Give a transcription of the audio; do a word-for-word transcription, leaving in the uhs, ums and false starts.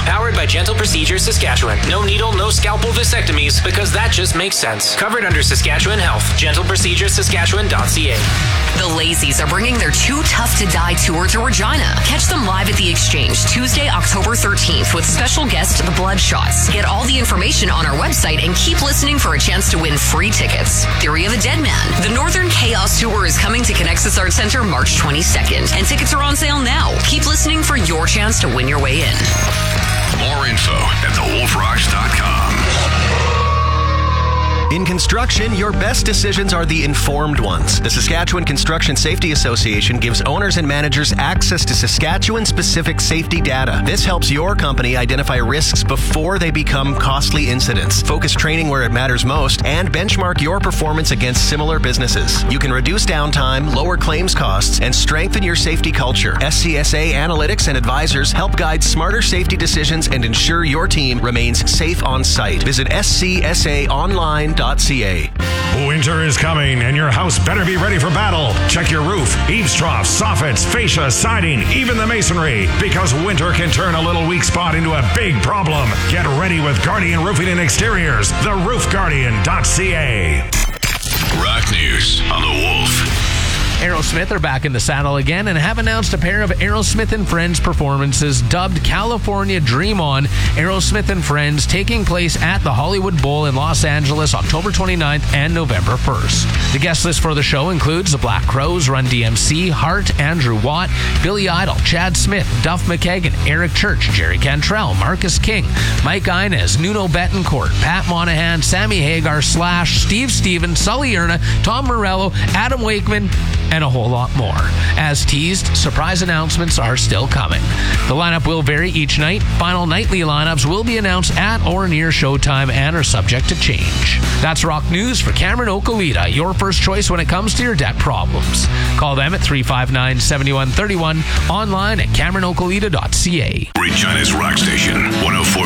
Powered by Gentle Procedures Saskatchewan. No needle, no scalpel vasectomies, because that just makes sense. Covered under Saskatchewan Health. Gentle Procedures Saskatchewan dot c a. The Lazies are bringing their Too Tough to Die tour to Regina. Catch them live at the Exchange Tuesday, October thirteenth with special guest The Bloodshots. Get all the information on our website and keep listening for a chance to win free tickets. Theory of a Dead Man. The Northern Chaos Tour is coming to Connexus Arts Center March twenty-second, and tickets are on sale now. Keep listening for your chance to win your way in. More info at the wolf rocks dot com. In construction, your best decisions are the informed ones. The Saskatchewan Construction Safety Association gives owners and managers access to Saskatchewan-specific safety data. This helps your company identify risks before they become costly incidents, focus training where it matters most, and benchmark your performance against similar businesses. You can reduce downtime, lower claims costs, and strengthen your safety culture. S C S A analytics and advisors help guide smarter safety decisions and ensure your team remains safe on site. Visit S C S A online dot c a. Winter is coming, and your house better be ready for battle. Check your roof, eaves troughs, soffits, fascia, siding, even the masonry, because winter can turn a little weak spot into a big problem. Get ready with Guardian Roofing and Exteriors, the roof guardian dot c a. Rock News on the Wolf. Aerosmith are back in the saddle again and have announced a pair of Aerosmith and Friends performances dubbed California Dream On. Aerosmith and Friends taking place at the Hollywood Bowl in Los Angeles October twenty-ninth and November first. The guest list for the show includes the Black Crowes, Run D M C, Hart, Andrew Watt, Billy Idol, Chad Smith, Duff McKagan, Eric Church, Jerry Cantrell, Marcus King, Mike Inez, Nuno Betancourt, Pat Monahan, Sammy Hagar, Slash, Steve Stevens, Sully Erna, Tom Morello, Adam Wakeman, and a whole lot more. As teased, surprise announcements are still coming. The lineup will vary each night. Final nightly lineups will be announced at or near showtime and are subject to change. That's Rock News for Cameron Okolita, your first choice when it comes to your debt problems. Call them at three five nine, seven one three one, online at cameron okolita dot c a. Regina's Rock Station, one oh four